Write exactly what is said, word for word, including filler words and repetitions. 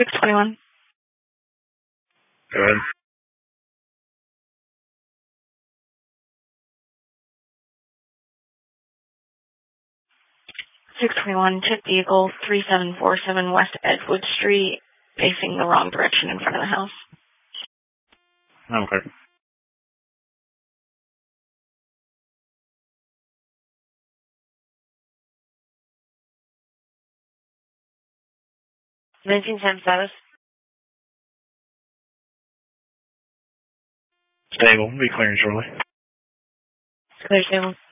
six twenty-one. Go ahead. six twenty-one, tip vehicle three seven four seven West Edgewood Street, facing the wrong direction in front of the house. Okay. nineteen ten status. Stable. Be clearing shortly. Clear stable.